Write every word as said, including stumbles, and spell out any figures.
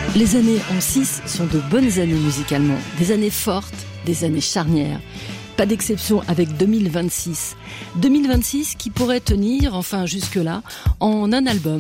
Les années en six sont de bonnes années musicalement, des années fortes, des années charnières. Pas d'exception avec deux mille vingt-six. deux mille vingt-six qui pourrait tenir, enfin jusque-là, en un album.